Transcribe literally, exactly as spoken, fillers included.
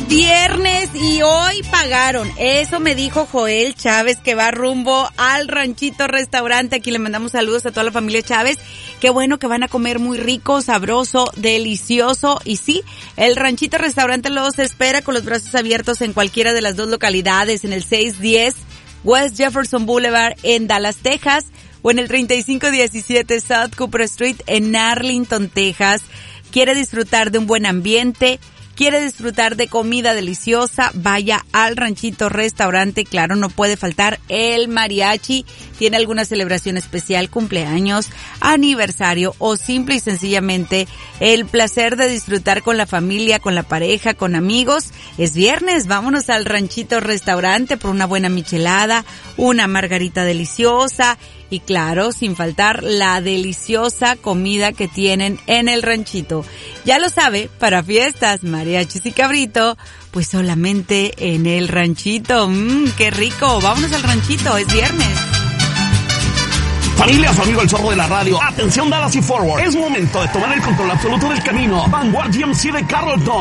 viernes y hoy pagaron. Eso me dijo Joel Chávez, que va rumbo al Ranchito Restaurante. Aquí le mandamos saludos a toda la familia Chávez. Qué bueno que van a comer muy rico, sabroso, delicioso. Y sí, el Ranchito Restaurante los espera con los brazos abiertos en cualquiera de las dos localidades, en el seiscientos diez West Jefferson Boulevard en Dallas, Texas, o en el treinta y cinco diecisiete South Cooper Street en Arlington, Texas. ¿Quiere disfrutar de un buen ambiente? ¿Quiere disfrutar de comida deliciosa? Vaya al Ranchito Restaurante. Claro, no puede faltar el mariachi. ¿Tiene alguna celebración especial, cumpleaños, aniversario o simple y sencillamente el placer de disfrutar con la familia, con la pareja, con amigos? Es viernes, vámonos al Ranchito Restaurante por una buena michelada, una margarita deliciosa y claro, sin faltar la deliciosa comida que tienen en el ranchito. Ya lo sabe, para fiestas, mariachis y cabrito, pues solamente en el Ranchito. Mmm, qué rico, vámonos al Ranchito, es viernes. Familia, su amigo el zorro de la radio. Atención Dallas y Forward. Es momento de tomar el control absoluto del camino. Vanguard G M C de Carrollton.